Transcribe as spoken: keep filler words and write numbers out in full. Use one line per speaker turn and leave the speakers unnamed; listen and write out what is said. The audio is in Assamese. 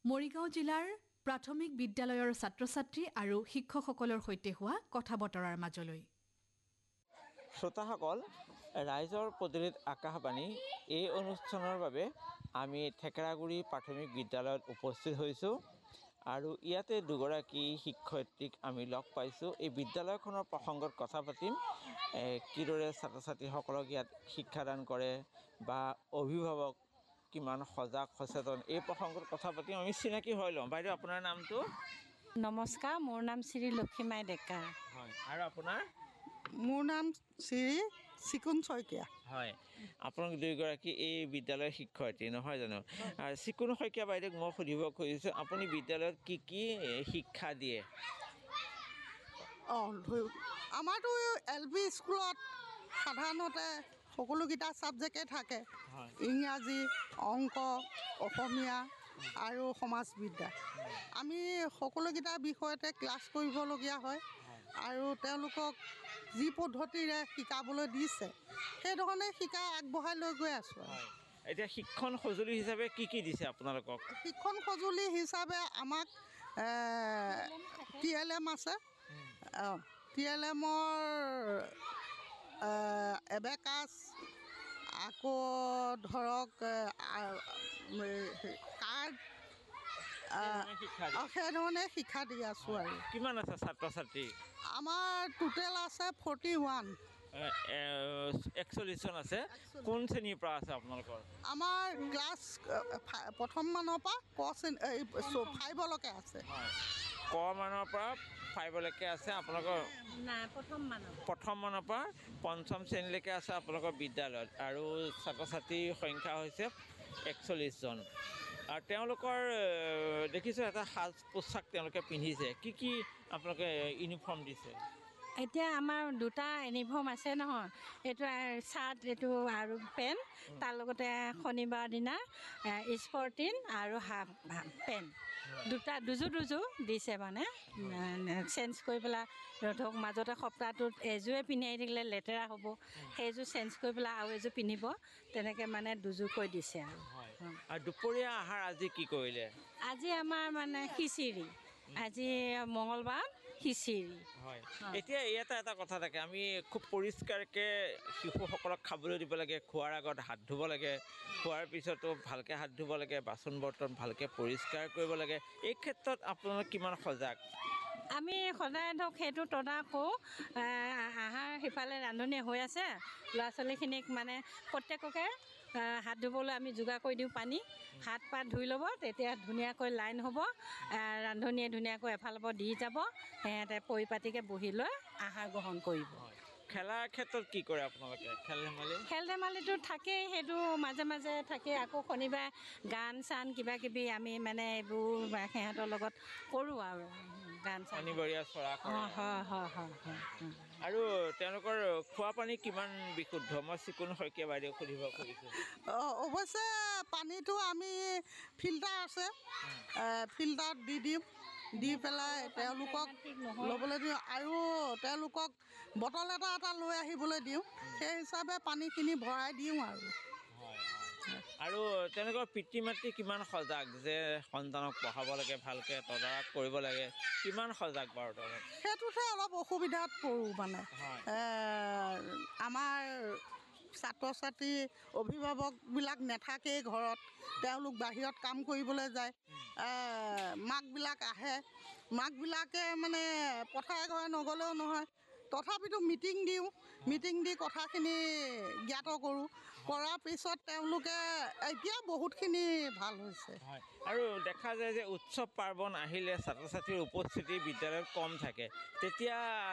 মৰিগাঁও জিলাৰ প্ৰাথমিক বিদ্যালয়ৰ ছাত্ৰ-ছাত্ৰী আৰু শিক্ষকসকলৰ সৈতে হোৱা কথা বতৰাৰ মাজলৈ
শ্ৰোতাসকল, ৰাইজৰ পদূলিত আকাশবাণী এই অনুষ্ঠানৰ বাবে আমি থেকেৰাগুৰি প্ৰাথমিক বিদ্যালয়ত উপস্থিত হৈছোঁ আৰু ইয়াতে দুগৰাকী শিক্ষয়িত্ৰীক আমি লগ পাইছোঁ। এই বিদ্যালয়খনৰ প্ৰসংগত কথা পাতিম, কিদৰে ছাত্ৰ ছাত্ৰীসকলক ইয়াত শিক্ষাদান কৰে বা অভিভাৱক কিমান সজাগ সচেতন, এই প্ৰসংগত কথা পাতিম। আমি চিনাকি হৈ লওঁ। বাইদেউ, আপোনাৰ নামটো?
নমস্কাৰ, মোৰ নাম শ্ৰী লক্ষীমাই ডেকা।
হয়, আৰু আপোনাৰ?
মোৰ নাম শ্ৰী চিকুণ শইকীয়া।
হয়, আপোনালোক দুয়োগৰাকী এই বিদ্যালয়ৰ শিক্ষয়িত্ৰী নহয় জানো? চিকুণ শইকীয়া বাইদেউক মই সুধিব খুজিছোঁ, আপুনি বিদ্যালয়ত কি কি শিক্ষা দিয়ে?
অঁ, আমাৰতো এল পি স্কুলত সাধাৰণতে সকলোকেইটা ছাবজেক্টেই থাকে। ইংৰাজী, অংক, অসমীয়া আৰু সমাজবিদ্যা। আমি সকলোকেইটা বিষয়তে ক্লাছ কৰিবলগীয়া হয় আৰু তেওঁলোকক যি পদ্ধতিৰে শিকাবলৈ দিছে সেইধৰণে শিকাই আগবঢ়াই লৈ গৈ আছোঁ।
এতিয়া শিক্ষণ সঁজুলি হিচাপে কি কি দিছে আপোনালোকক? শিক্ষণ
সঁজুলি হিচাপে আমাক টি এল এম আছে। অঁ, টি এল এমৰ এবেকাছ, আকৌ ধৰক কাৰ্ড, সেইধৰণে শিক্ষা দি আছোঁ। আৰু
কিমান আছে ছাত্ৰ ছাত্ৰী?
আমাৰ টোটেল আছে ফৰ্টি ওৱান।
একচল্লিছজন আছে। কোন শ্ৰেণীৰ পৰা আছে আপোনালোকৰ?
আমাৰ ক্লাছ প্ৰথম মানৰ পৰা ক শ্ৰেণী ফাইভলৈকে আছে।
ক মানৰ পৰা ফাইভলৈকে আছে আপোনালোকৰ?
নাই, প্ৰথম মানৰ
প্ৰথম মানৰ পৰা পঞ্চম শ্ৰেণীলৈকে আছে আপোনালোকৰ বিদ্যালয়ত, আৰু ছাত্ৰ ছাত্ৰীৰ সংখ্যা হৈছে একচল্লিছজন। আৰু তেওঁলোকৰ দেখিছোঁ এটা সাজ পোছাক তেওঁলোকে পিন্ধিছে। কি কি আপোনালোকে ইউনিফৰ্ম দিছে?
এতিয়া আমাৰ দুটা ইউনিফৰ্ম আছে নহয়, এইটো চাৰ্ট, এইটো আৰু পেণ্ট, তাৰ লগতে শনিবাৰ দিনা স্পৰ্টিং আৰু হাফ পেণ্ট, দুটা দুযোৰ দুযোৰ দিছে। মানে চেঞ্জ কৰি পেলাই ধৰক মাজতে সপ্তাহটোত এযোৰে পিন্ধাই থাকিলে লেতেৰা হ'ব, সেইযোৰ চেঞ্জ কৰি পেলাই আৰু এযোৰ পিন্ধিব, তেনেকৈ মানে দুযোৰকৈ দিছে।
আৰু দুপৰীয়া আহাৰ আজি কি কৰিলে?
আজি আমাৰ মানে খিচিৰি, আজি মঙলবাৰ খিচিৰি।
হয়, এতিয়া ইয়াতে এটা কথা থাকে, আমি খুব পৰিষ্কাৰকৈ শিশুসকলক খাবলৈ দিব লাগে। খোৱাৰ আগত হাত ধুব লাগে, খোৱাৰ পিছতো ভালকৈ হাত ধুব লাগে, বাচন বৰ্তন ভালকৈ পৰিষ্কাৰ কৰিব লাগে। এই ক্ষেত্ৰত আপোনালোক কিমান সজাগ?
আমি সদায় ধৰক সেইটো তদাৰক কৰোঁ। আহাৰ সিফালে ৰান্ধনি হৈ আছে, ল'ৰা ছোৱালীখিনিক মানে প্ৰত্যেককে হাত ধুবলৈ আমি যোগাৰ কৰি দিওঁ পানী। হাত পাত ধুই ল'ব, তেতিয়া ধুনীয়াকৈ লাইন হ'ব, ৰান্ধনিয়ে ধুনীয়াকৈ এফালৰ পৰা দি যাব, সিহঁতে পৰিপাটিকৈ বহি লৈ আহাৰ গ্ৰহণ কৰিব।
খেলাৰ ক্ষেত্ৰত কি কৰে আপোনালোকে? খেল ধেমালি
খেল ধেমালিটো থাকেই, সেইটো মাজে মাজে থাকে। আকৌ শনিবাৰে গান চান কিবা কিবি আমি মানে এইবোৰ সিহঁতৰ লগত কৰোঁ আৰু গান চান।
পানীবৰীয়া চৰা।
অঁ, হয় হয় হয় হয়।
আৰু তেওঁলোকৰ খোৱা পানী কিমান বিশুদ্ধ? মই চিকুণ শইকীয়া বাইদেউক সুধিব খুজিছোঁ।
অঁ, অৱশ্যে পানীটো আমি ফিল্টাৰ আছে, ফিল্টাৰত দি দিম, দি পেলাই তেওঁলোকক ল'বলৈ দিওঁ, আৰু তেওঁলোকক বটল এটা এটা লৈ আহিবলৈ দিওঁ। সেই হিচাপে পানীখিনি ভৰাই দিওঁ। আৰু
আৰু তেওঁলোকৰ পিতৃ মাতৃ কিমান সজাগ যে সন্তানক পঢ়াব লাগে, ভালকৈ তদাৰক কৰিব লাগে? কিমান সজাগ বাৰু তেওঁলোক?
সেইটোতে অলপ অসুবিধাত পৰোঁ। মানে আমাৰ ছাত্ৰ ছাত্ৰী অভিভাৱকবিলাক নাথাকেই ঘৰত, তেওঁলোক বাহিৰত কাম কৰিবলৈ যায়। মাকবিলাক আহে, মাকবিলাকে মানে পথাৰে ঘৰে নগ'লেও নহয়, তথাপিতো মিটিং দিওঁ, মিটিং দি কথাখিনি জ্ঞাত কৰোঁ। কৰাৰ পিছত তেওঁলোকে এতিয়া বহুতখিনি ভাল হৈছে।
আৰু দেখা যায় যে উৎসৱ পাৰ্বণ আহিলে ছাত্ৰ ছাত্ৰীৰ উপস্থিতি বিদ্যালয়ত কম থাকে, তেতিয়া